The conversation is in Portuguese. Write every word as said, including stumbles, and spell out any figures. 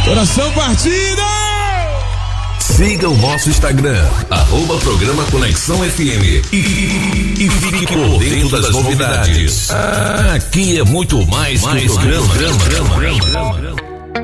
Coração partido! Siga o nosso Instagram, arroba programa Conexão F M e, e fique por dentro das novidades. Aqui é muito mais, mais que o programa. programa, programa, programa.